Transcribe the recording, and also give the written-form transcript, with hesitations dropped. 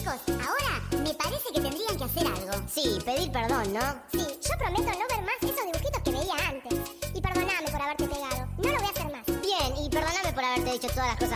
Chicos, ahora me parece que tendrían que hacer algo. Sí, pedir perdón, ¿no? Sí, yo prometo no ver más esos dibujitos que veía antes. Y perdoname por haberte pegado. No lo voy a hacer más. Bien, y perdóname por haberte dicho todas las cosas